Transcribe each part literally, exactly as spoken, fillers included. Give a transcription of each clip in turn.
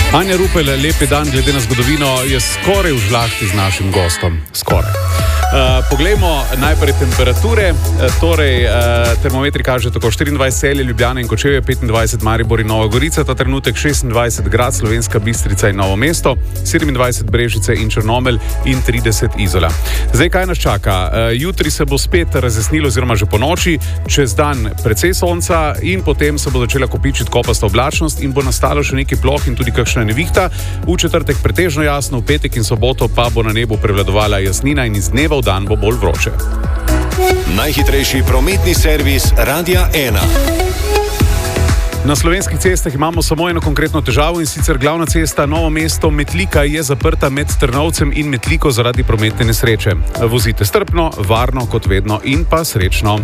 Anja Rupel, lepi dan, glede na zgodovino, je skoraj v žlahti z našim gostom. Skoraj. Uh, poglejmo najprej temperature. Uh, torej, uh, termometri kažejo tako štiriindvajset Celje, Ljubljana in Kočevje, petindvajset Maribor in Nova Gorica, ta trenutek šestindvajset Grad, Slovenska Bistrica in Novo mesto, sedemindvajset Brežice in Črnomelj in trideset Izola. Zdaj, kaj nas čaka? Uh, jutri se bo spet razjasnilo, oziroma že po noči, čez dan precej sonca in potem se bo začela kopičiti kopasta oblačnost in bo nastalo še nekaj ploh in tudi kakšna nevihta. V četrtek pretežno jasno, v petek in soboto pa bo na nebu prevladovala jasnina in iz dneva v dan bo bolj vroče. Najhitrejši prometni servis Radia ena. Na slovenskih cestah imamo samo eno konkretno težavo, in sicer glavna cesta Novo mesto Metlika je zaprta med Trnovcem in Metliko zaradi prometne nesreče. Vozite strpno, varno kot vedno in pa srečno.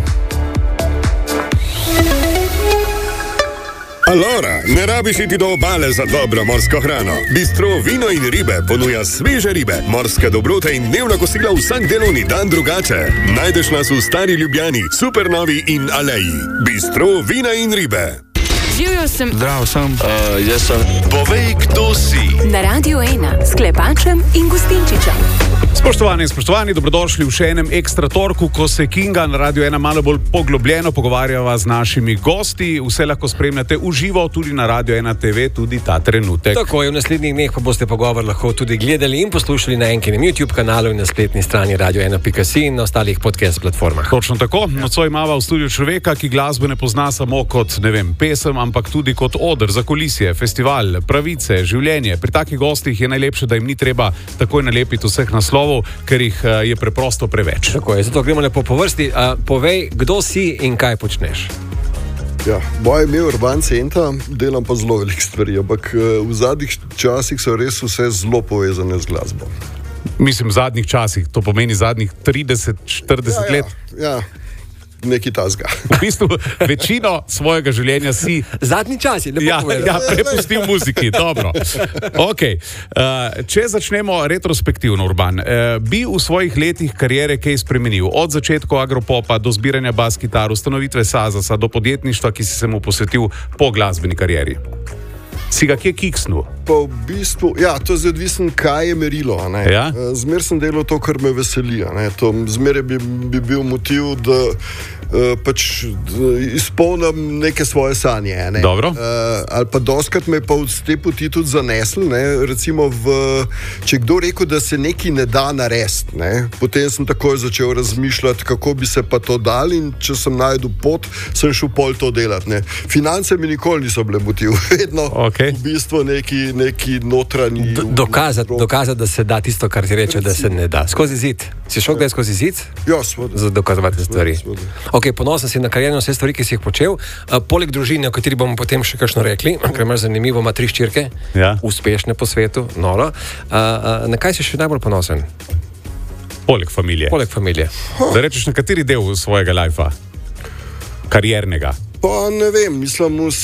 Alora, ne rabiš iti do obale za dobro morsko hrano. Bistro Vino in ribe ponuja sveže ribe, morske dobrote in dnevna kosila vsak delovni dan drugače. Najdeš nas v Stari Ljubljani, Supernovi in Aleji. Bistro Vina in ribe. Živjo sem. Zdrav sem. Uh, jaz sem. Povej, kdo si. Na Radio ena s Klepačem in Gustinčičem. Spoštovani in spoštovani, dobrodošli v še enem ekstra torku, ko se Kinga na Radio ena malo bolj poglobljeno pogovarjava z našimi gosti. Vse lahko spremljate v živo tudi na Radio ena te ve, tudi ta trenutek. Tako je, v naslednjih dneh pa boste pogovor lahko tudi gledali in poslušali na enkinem YouTube kanalu in na spletni strani radio ena pika si in na ostalih podcast platformah. Točno tako. Nocoj imava v studiu človeka, ki glasbe ne pozna samo kot, ne vem, pesem, ampak tudi kot oder, zakulisje, festival, pravice, življenje. Pri takih gostih je najlepše, da jim ni treba takoj nalepiti vseh naslovov, ker jih je preprosto preveč. Tako je, zato gremo lepo po vrsti. Uh, povej, kdo si in kaj počneš? Ja, moje ime je Urban Centa, delam pa zelo veliko stvari, ampak v zadnjih časih so res vse zelo povezane z glasbo. Mislim, v zadnjih časih, to pomeni zadnjih trideset štirideset ja, let. Ja, ja. Nekaj tazga. V bistvu večino svojega življenja si zadnji čas je lepo ja, povedal. Ja, prepustil muziki, dobro. Okay. Uh, če začnemo retrospektivno, Urban, uh, bi v svojih letih kariere kaj spremenil? Od začetka agropopa do zbiranja bas kitar, ustanovitve Sazasa do podjetništva, ki si se mu posvetil po glasbeni karieri. Si ga kje kiksnul? Pa v bistvu, ja, to je odvisno, kaj je merilo. Ja? Zmer sem delal to, kar me veseli. Zmer bi, bi bil motiv, da uh, pač izpolnim neke svoje sanje. Ne? Dobro. Uh, ali pa doskrat me pa v te poti tudi zanesli. Ne? Recimo, v, če kdo rekel, da se nekaj ne da narediti, ne? Potem sem takoj začel razmišljati, kako bi se pa to dal, in če sem najdel pot, sem šel pol to delati. Ne? Finance mi nikoli niso bile motiv. Vedno okay. V bistvu neki, neki notranji... Dokazati, dokazat, da se da tisto, kar ti reče, da se ne da. Skozi zid. Si šel kdaj skozi zid? Ja, seveda. Za dokazovati stvari. Ok, ponosen si na karierno vse stvari, ki si jih počel. Uh, poleg družine, o kateri bomo potem še kakšno rekli, ker imaš zanimivo, ima tri ščirke, ja. Uspešne po svetu, noro. Uh, uh, na kaj si še najbolj ponosen? Poleg familije. Poleg familije. Da rečeš, na kateri del svojega lajfa? Kariernega? Pa ne vem, mislim,